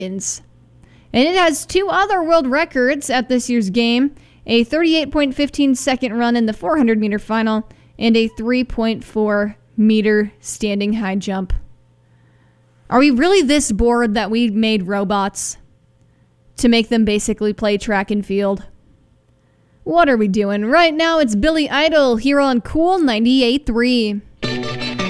And it has 2 other world records at this year's game, a 38.15 second run in the 400 meter final and a 3.4 meter standing high jump. Are we really this bored that we made robots to make them basically play track and field? What are we doing? Right now it's Billy Idol here on Cool 98.3.